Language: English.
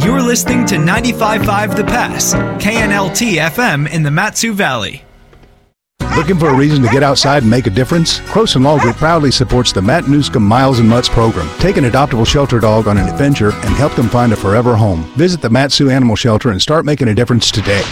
You're listening to 95.5 The Pass, KNLT FM in the Mat-Su Valley. Looking for a reason to get outside and make a difference? Croson Law Group proudly supports the Matt Newscomb Miles and Mutts program. Take an adoptable shelter dog on an adventure and help them find a forever home. Visit the Mat-Su Animal Shelter and start making a difference today.